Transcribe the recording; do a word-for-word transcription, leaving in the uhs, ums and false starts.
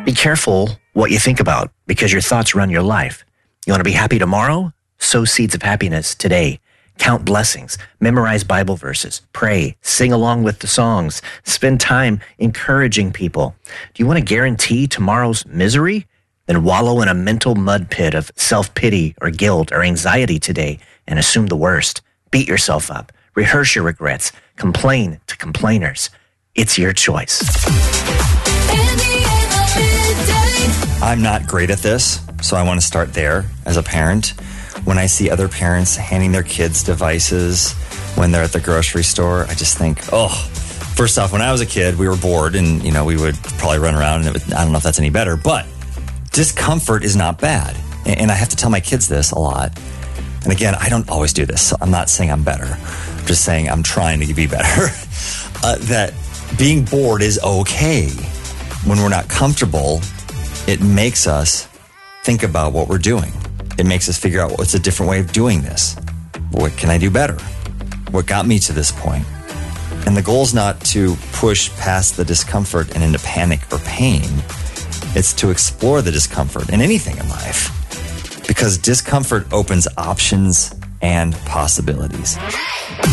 Be careful what you think about because your thoughts run your life. You want to be happy tomorrow? Sow seeds of happiness today. Count blessings. Memorize Bible verses. Pray. Sing along with the songs. Spend time encouraging people. Do you want to guarantee tomorrow's misery? Then wallow in a mental mud pit of self-pity or guilt or anxiety today and assume the worst. Beat yourself up. Rehearse your regrets. Complain to complainers. It's your choice. I'm not great at this, so I want to start there as a parent. When I see other parents handing their kids devices when they're at the grocery store, I just think, oh, first off, when I was a kid, we were bored and, you know, we would probably run around and it would, I don't know if that's any better, but discomfort is not bad. And I have to tell my kids this a lot. And again, I don't always do this, so I'm not saying I'm better. I'm just saying I'm trying to be better. uh, that being bored is okay. When we're not comfortable, it makes us think about what we're doing. It makes us figure out what's a different way of doing this. What can I do better? What got me to this point? And the goal is not to push past the discomfort and into panic or pain. It's to explore the discomfort in anything in life. Because discomfort opens options and possibilities.